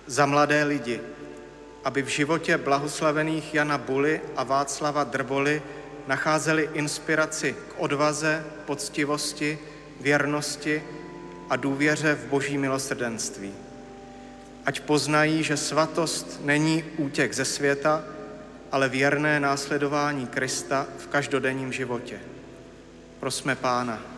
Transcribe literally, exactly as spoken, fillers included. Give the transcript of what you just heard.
za mladé lidi, aby v životě blahoslavených Jana Buly a Václava Drboly nacházeli inspiraci k odvaze, poctivosti, věrnosti a důvěře v Boží milosrdenství. Ať poznají, že svatost není útěk ze světa, ale věrné následování Krista v každodenním životě. Prosme Pána.